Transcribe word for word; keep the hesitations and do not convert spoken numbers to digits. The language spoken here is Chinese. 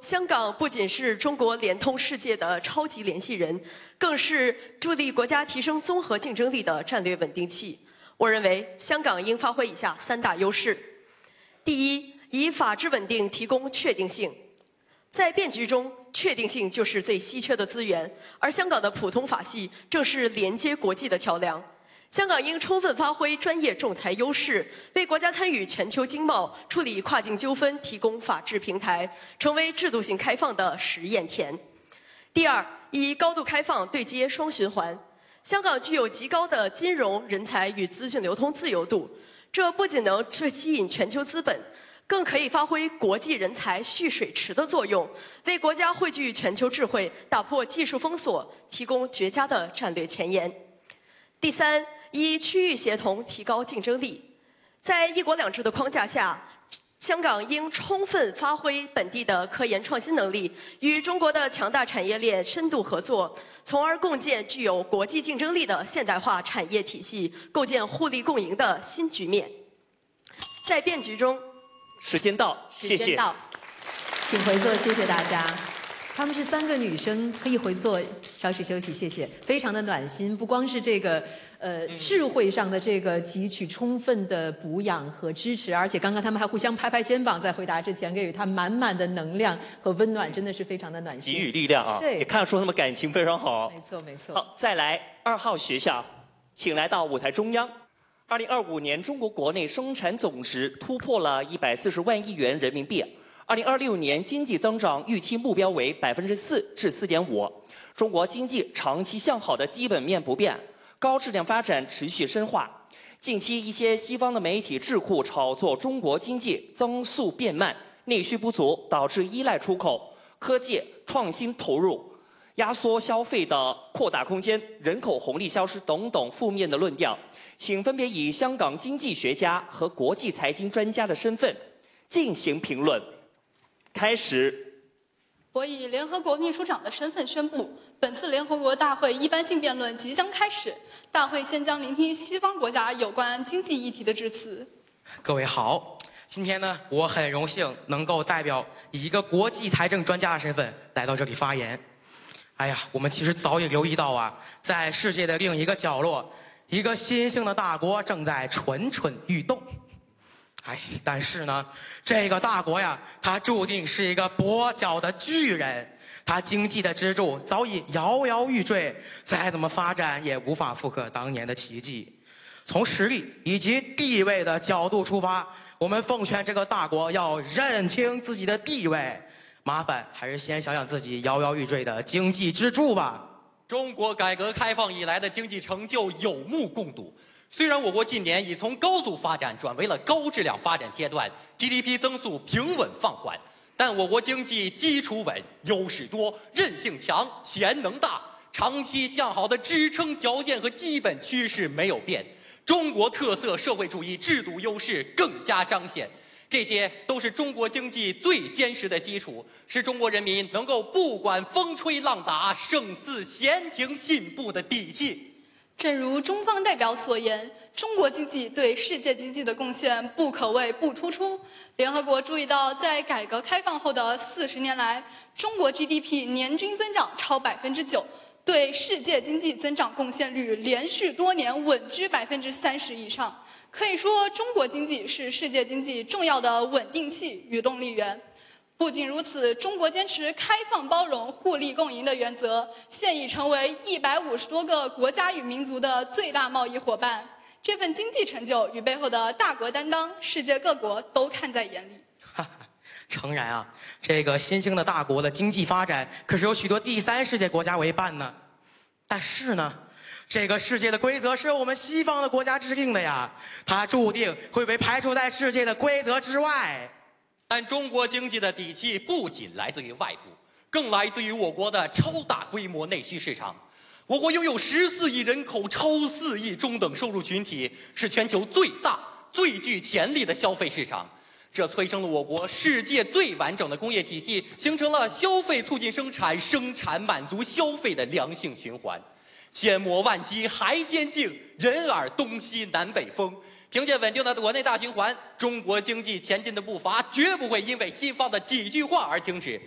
香港不仅是中国联通世界的超级联系人，更是助力国家提升综合竞争力的战略稳定器。我认为，香港应发挥以下三大优势：第一，以法治稳定提供确定性。在变局中，确定性就是最稀缺的资源，而香港的普通法系正是连接国际的桥梁。香港应充分发挥专业仲裁优势，为国家参与全球经贸、处理跨境纠纷提供法治平台，成为制度性开放的实验田。第二，以高度开放对接双循环。香港具有极高的金融、人才与资讯流通自由度，这不仅能吸引全球资本，更可以发挥国际人才蓄水池的作用，为国家汇聚全球智慧、打破技术封锁提供绝佳的战略前沿。第三，以区域协同提高竞争力。在一国两制的框架下，香港应充分发挥本地的科研创新能力，与中国的强大产业链深度合作，从而共建具有国际竞争力的现代化产业体系，构建互利共赢的新局面。在变局中， 时间到，谢谢。 请回座，谢谢大家。她们是三个女生，可以回座稍事休息，谢谢。非常的暖心，不光是这个呃智慧上的这个汲取充分的补养和支持，而且刚刚她们还互相拍拍肩膀，在回答之前给予她满满的能量和温暖，真的是非常的暖心。 给予力量啊， 对， 也看得出她们感情非常好。 没错，没错。 好，再来二号学校，请来到舞台中央。二零二五年，中国国内生产总值突破了一百四十万亿元人民币。二零二六年经济增长预期目标为百分之四至四点五。中国经济长期向好的基本面不变，高质量发展持续深化。近期一些西方的媒体智库炒作中国经济增速变慢、内需不足，导致依赖出口、科技创新投入，压缩消费的扩大空间、人口红利消失等等负面的论调。请分别以香港经济学家和国际财经专家的身份进行评论。开始。 我以联合国秘书长的身份宣布，本次联合国大会一般性辩论即将开始。大会现将聆听西方国家有关经济议题的致辞。 各位好，今天呢，我很荣幸能够代表以一个国际财政专家的身份来到这里发言。哎呀，我们其实早已留意到啊，在世界的另一个角落，一个新兴的大国正在蠢蠢欲动。哎，但是呢，这个大国呀，它注定是一个跛脚的巨人，它经济的支柱早已摇摇欲坠，再怎么发展也无法复刻当年的奇迹。从实力以及地位的角度出发，我们奉劝这个大国要认清自己的地位，麻烦还是先想想自己摇摇欲坠的经济支柱吧。 中国改革开放以来的经济成就有目共睹。虽然我国近年已从高速发展转为了高质量发展阶段 ，G D P 增速平稳放缓，但我国经济基础稳、优势多、韧性强、潜能大，长期向好的支撑条件和基本趋势没有变。中国特色社会主义制度优势更加彰显，这些都是中国经济最坚实的基础，是中国人民能够不管风吹浪打、胜似闲庭信步的底气。 正如中方代表所言，中国经济对世界经济的贡献不可谓不突出。联合国注意到，在改革开放后的四十年来，中国 G D P 年均增长超百分之九，对世界经济增长贡献率连续多年稳居百分之三十以上。可以说，中国经济是世界经济重要的稳定器与动力源。不仅如此，中国坚持开放包容、互利共赢的原则，现已成为一百五十多个国家与民族的最大贸易伙伴。这份经济成就与背后的大国担当，世界各国都看在眼里。 哈哈，诚然啊，这个新兴的大国的经济发展可是由许多第三世界国家为伴呢。但是呢，这个世界的规则是由我们西方的国家制定的呀，它注定会被排除在世界的规则之外。 但中国经济的底气不仅来自于外部，更来自于我国的超大规模内需市场。我国拥有十四亿人口、超四亿中等收入群体，是全球最大、最具潜力的消费市场。这催生了我国世界最完整的工业体系，形成了消费促进生产、生产满足消费的良性循环。千磨万击还坚劲，人耳东西南北风。凭借稳定的国内大循环，中国经济前进的步伐绝不会因为西方的几句话而停止。